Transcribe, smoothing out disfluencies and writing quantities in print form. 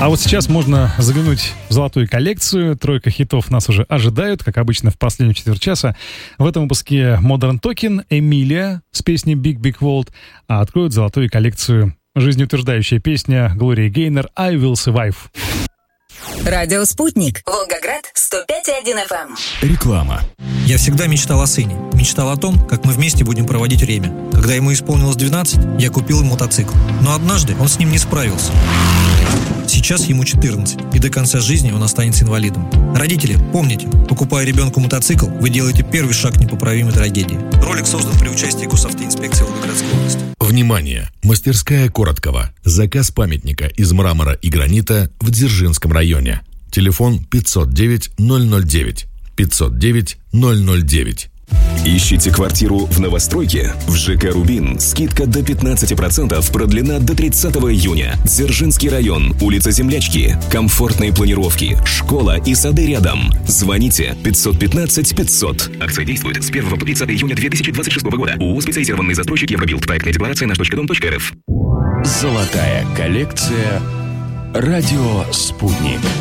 А вот сейчас можно заглянуть в золотую коллекцию. Тройка хитов нас уже ожидают, как обычно, в последнюю четверть часа. В этом выпуске Modern Talking, Эмилия с песней Big Big World, а откроют золотую коллекцию жизнеутверждающая песня Глории Гейнор «I Will Survive». Радио «Спутник». Волгоград, 105,1 FM. Реклама. Я всегда мечтал о сыне. Мечтал о том, как мы вместе будем проводить время. Когда ему исполнилось 12, я купил ему мотоцикл. Но однажды он с ним не справился. Сейчас ему 14, и до конца жизни он останется инвалидом. Родители, помните, покупая ребенку мотоцикл, вы делаете первый шаг к непоправимой трагедии. Ролик создан при участии Госавтоинспекции Волгоградской области. Внимание! Мастерская Короткова. Заказ памятника из мрамора и гранита в Дзержинском районе. Телефон 509-009. 509-009. Ищите квартиру в новостройке? В ЖК «Рубин» скидка до 15%, продлена до 30 июня. Дзержинский район, улица Землячки. Комфортные планировки, школа и сады рядом. Звоните 515 500. Акция действует с 1 по 30 июня 2026 года. УУ «Специализированный застройщик Евробилд». Проектная декларация наш.дом.рф. Золотая коллекция. Радио «Спутник».